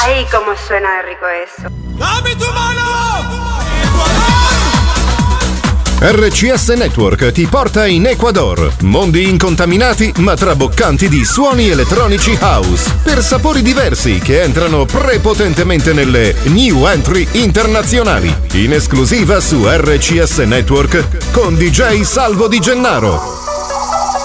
Ahí como suena de rico eso. ¡Dame tu mano! RCS Network ti porta in Ecuador. Mondi incontaminati ma traboccanti di suoni elettronici house per sapori diversi che entrano prepotentemente nelle new entry internazionali. In esclusiva su RCS Network con DJ Salvo Di Gennaro.